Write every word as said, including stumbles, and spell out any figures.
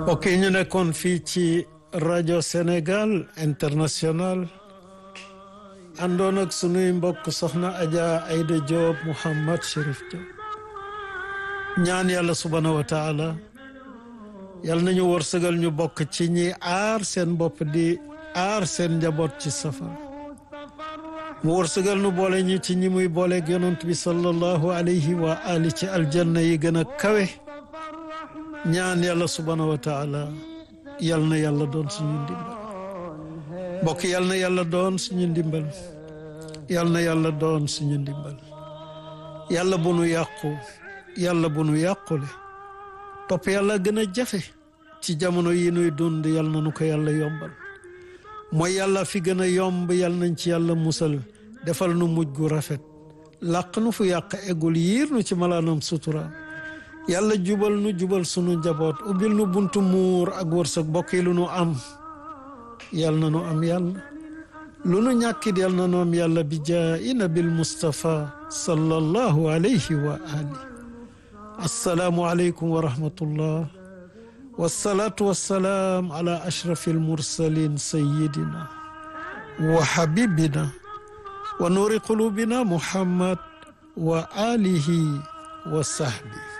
ok ñu nekkoon fii ci rajo Sénégal International àndoon ak sunuy mbokk soxna Adja Aïda Diop Mouhammad Chérif Diop ñaan yàlla subhanahu wa taala yàlla nañu wërsëgal ñu bokk ci ñi aar seen bopp di aar seen njaboot ci safara mu wërsëgal nu boole ñu ci ñi muy booleeg yonent bi sallallahu alayhi wa ali ci aljanna yi gën a kawe ñaan yàlla subhanahu wa taala yal na yàlla doon suñu ndimbal mbokk yal na yàlla doon suñu ndimbal yal na yàlla doon suñu ndimbal yàlla bu nu yàqu yàlla bu nu yàqule topp yàlla gën a jafe ci jamono yi nuy dund yal na nu ko yàlla yombal mooy yàlla fi gën a yomb yal nañ ci yàlla musal defal nu mujj gu rafet làq nu fu yàq eggul yiir nu ci malaanam sutura yàlla jubal nu jubal sunu njaboot ubbil nu buntu muur ak wërsëg bokk yi lu nu am yal na nu am yàlla lu nu ñàkkit yal na nu am yàlla bi jaayi nabil Mustafa sallallahu alayhi wa ali assalaamu aleykum wa rahmatullah wassalaatu wassalaam ala ashrafi almursalin sayidina wa habibina wa nuuri qulubina muhammad wa alihi wa sahbi